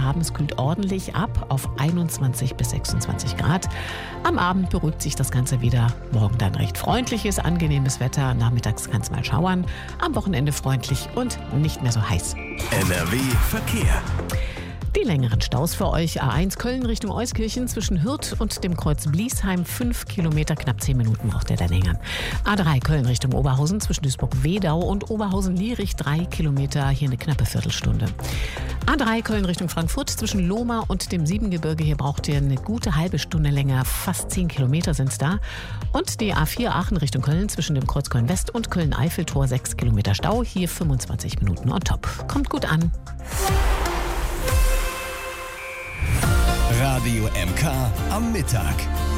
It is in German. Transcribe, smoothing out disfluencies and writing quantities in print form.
abends kühlt ordentlich ab auf 21 bis 26 Grad. Am Abend beruhigt sich das Ganze wieder. Morgen dann recht freundliches, angenehmes Wetter. Nachmittags kann es mal schauern. Am Wochenende freundlich und nicht mehr so heiß. NRW Verkehr. Die längeren Staus für euch: A1 Köln Richtung Euskirchen zwischen Hürth und dem Kreuz Bliesheim 5 Kilometer, knapp 10 Minuten braucht ihr da länger. A3 Köln Richtung Oberhausen zwischen Duisburg-Wedau und Oberhausen-Lierich 3 Kilometer, hier eine knappe Viertelstunde. A3 Köln Richtung Frankfurt zwischen Lohmar und dem Siebengebirge, hier braucht ihr eine gute halbe Stunde länger, fast 10 Kilometer sind es da. Und die A4 Aachen Richtung Köln zwischen dem Kreuz Köln-West und Köln-Eiffeltor 6 Kilometer Stau, hier 25 Minuten on top. Kommt gut an. Radio MK am Mittag.